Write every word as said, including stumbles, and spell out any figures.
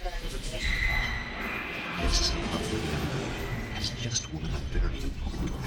This lovely young lady has just won a very important